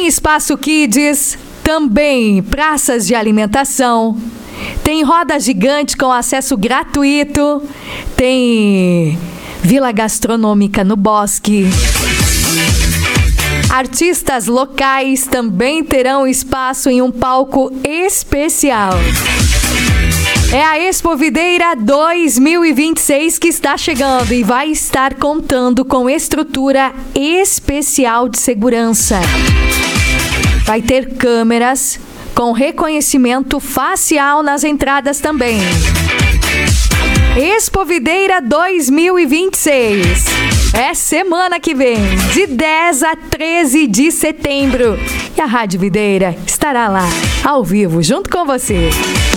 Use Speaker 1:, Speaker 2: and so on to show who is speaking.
Speaker 1: Tem espaço kids, também praças de alimentação, tem roda gigante com acesso gratuito, tem vila gastronômica no Bosque. Artistas locais também terão espaço em um palco especial. É a Expo Videira 2026 que está chegando e vai estar contando com estrutura especial de segurança. Vai ter câmeras com reconhecimento facial nas entradas também. Expo Videira 2026. É semana que vem, de 10 a 13 de setembro. E a Rádio Videira estará lá, ao vivo, junto com você.